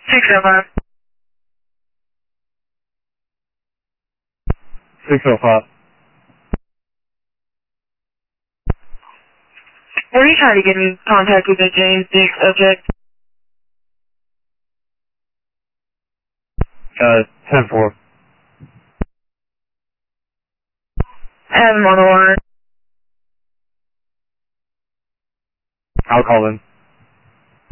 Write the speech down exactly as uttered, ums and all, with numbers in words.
six oh five. six oh five. What are you trying to get in contact with the James Dix subject? Uh, ten four. I have him on the line. I'll call in.